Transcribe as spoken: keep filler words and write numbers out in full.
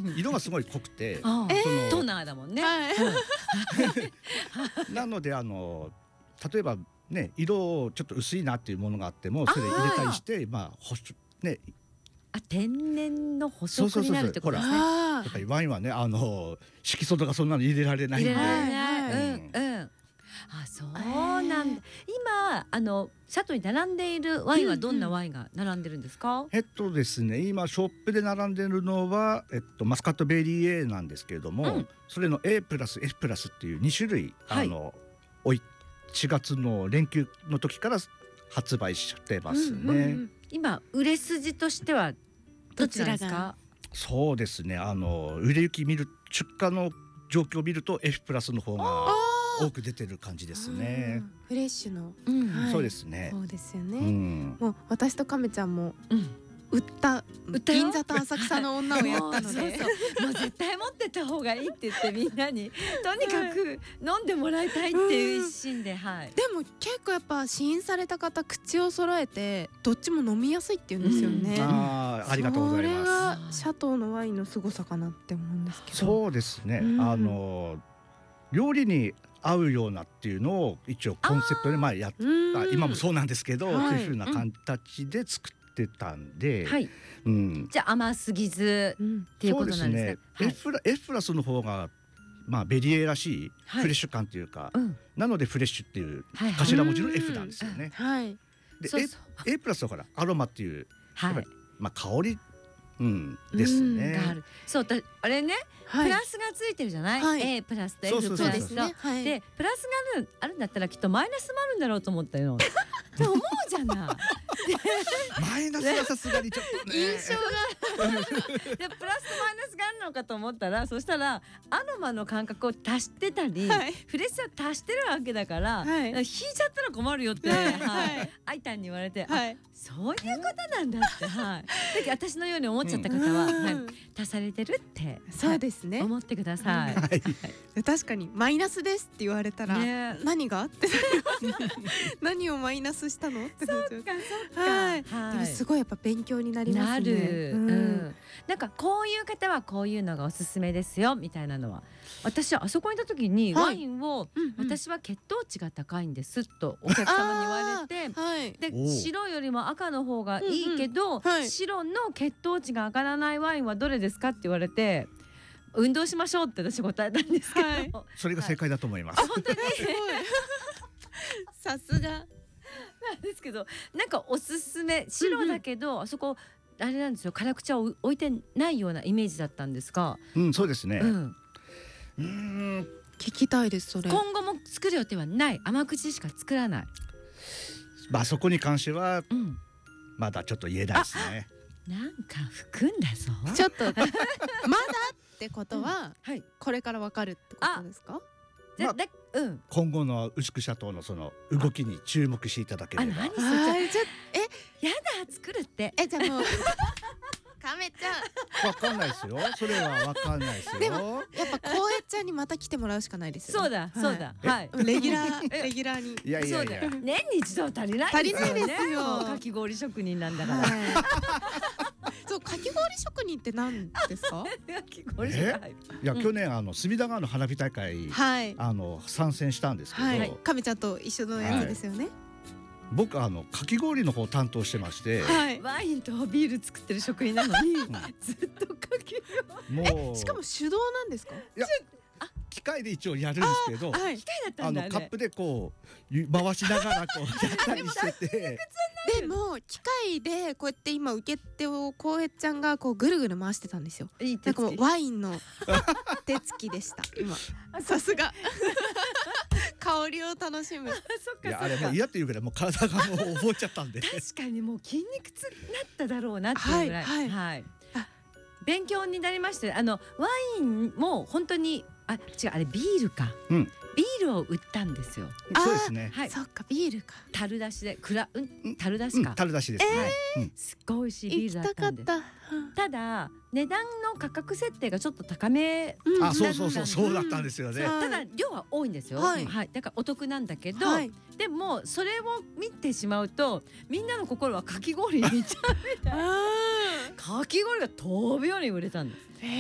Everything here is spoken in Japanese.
色がすごい濃くてああそのトナーだもんね、 はいなのであの例えばね色ちょっと薄いなっていうものがあってもそれ入れたりしてまあ保守ねあ天然の補色になるってことですね。 あやっぱりワインはねあの色素とかそんなの入れられないんで入れられない、 はいはいうんうんあそうなんだ。今あのシャトーに並んでいるワインはどんなワインが並んでるんですか？ えっとですね今ショップで並んでるのは、えっと、マスカットベリー A なんですけれども、 うんそれの A プラス F プラスっていうに種類、 はいあのおいしがつの連休の時から発売してますね、 うんうんうん今売れ筋としてはどちらですどちらか？ そうですねあの売れ行き見る出荷の状況を見ると F プラスの方が多く出てる感じですね。 うんフレッシュの、 うんはいそうですね。 そうですようね、 ん、 もう私と亀ちゃんもうん売った売ったよ銀座と浅草の女をやったのでもうそうそうもう絶対持ってった方がいいって言ってみんなにとにかく飲んでもらいたいっていう一心で、はいでも結構やっぱ試飲された方口を揃えてどっちも飲みやすいって言うんですよね、 うんあーありがとうございます。 それがシャトーのワインの凄さかなって思うんですけどそうですね、 うんあの料理に合うようなっていうのを一応コンセプトでまあやっうんあ今もそうなんですけど、 はいそういうふうな形で作ってたんで、 はい、 うん、 じゃあ甘すぎずうんっていうことなんですね。 そうですね、F プラ F プラスの方がまあベリエらしいはいフレッシュ感というか、 うんなのでフレッシュっていうはいはい頭文字の F なんですよね。 はいでそうそう A, A プラスはほらアロマっていうはいやっぱりまあ香り、うん、ですね。 がある。そうだあれね、 はいプラスがついてるじゃない、 はい A プラスとそう F そうそうそうプラスとねはいでプラスがあるあるんだったらきっとマイナスもあるんだろうと思ったよって思うじゃない。 マイナスはさすがにちょっとね。 印象がでプラスとマイナスがあるのかと思ったらそしたらアロマの感覚を足してたり、 はいフレッシュを足してるわけだから、 はい引いちゃったら困るよって、 はいはいアイタンに言われて、 はいあそういうことなんだって、はい、だけど私のように思っちゃった方は、 うんはい、足されてるってそうですね、 思ってください。 はい確かにマイナスですって言われたら、 ね何がって何をマイナスしたのってなっちゃうそっかそっか、 はい、 はいでもすごいやっぱ勉強になりますねなる、 ううんんなんかこういう方はこういうのがおすすめですよみたいなのは私はあそこにいた時にはいワインを、 うんうん私は血糖値が高いんですとお客様に言われてはいでおう白よりも赤の方がいいけど、 うんうんはい白の血糖値が上がらないワインはどれですかって言われて運動しましょうって私答えたんですけど、 はいそれが正解だと思います。 本当にすごいさすがなんですけどなんかおすすめ白だけど、あそこあれなんですよ辛口は置いてないようなイメージだったんですが、 うん、そうですね。 う、 うんーん、 聞きたいですそれ今後も作る予定はない甘口しか作らない、 まあそこに関してはうん、 まだちょっと言えないですね。 なんか含んだぞちょっとまだってことは、 はいこれからわかるってことですかじゃ、 まあだうん今後の牛久シャトーのその動きに注目していただければ。 あ何それはいじゃえやだ作るってえじゃあもうカメちゃんわかんないですよ。それはわかんないですよ。 でもやっぱこうやっちゃんにまた来てもらうしかないですよねそうだそうだはい、 レギュラーレギュラーにいやいやそうだいや。 年に一度は足りない足りないですよもうかき氷職人なんだから、 はいそうかき氷職人って何ですかかき氷職人いや去年あの隅田川の花火大会、 はいあの参戦したんですけど、 はいカメちゃんと一緒のやつですよね僕あのかき氷の方を担当してまして、 はいワインとビール作ってる職人なのにんずっとかき氷もうしかも手動なんですか機械で一応やるんですけど、 はい機械だったあんだあれのカップでこうゆ回しながらこうやったりしてて、 でも機械でこうやって今受け手をこうやっちゃんがこうぐるぐる回してたんですよいい手なんかもうつきワインの手つきでした今さすが香りを楽しむそっいやかそっかあれもう嫌っていうぐらいもう体がもう覚えちゃったんで。 確かにもう筋肉痛になっただろうなっていうぐらい、 はいはいあ勉強になりましてあのワインも本当にあ違うあれビールか、 うんビールを売ったんですよそうですね。 はいそっかビールか樽出しでくらうんうん樽出しか、 うん、樽出しですね。うんすっごい美味しいビー行きルだったたんでかったうんただ値段の価格設定がちょっと高め、 うんあ、そうそうそう、 うんそうだったんですよね。 うんただ量は多いんですよ、 はいだからお得なんだけど、 はいでもそれを見てしまうとみんなの心はかき氷にいっちゃうみたいなあかき氷が飛ぶように売れたんです